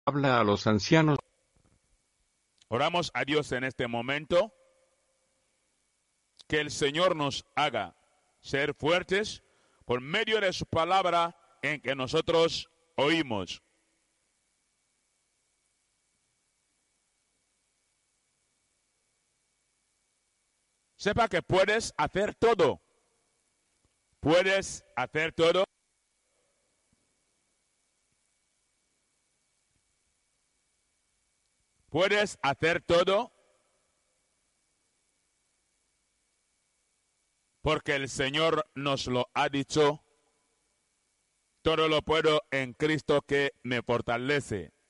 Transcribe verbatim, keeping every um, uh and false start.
habla a los ancianos. Oramos a Dios en este momento, que el Señor nos haga ser fuertes por medio de su palabra en que nosotros oímos. Sepa que puedes hacer todo. Puedes hacer todo. Puedes hacer todo porque el Señor nos lo ha dicho. Todo lo puedo en Cristo que me fortalece.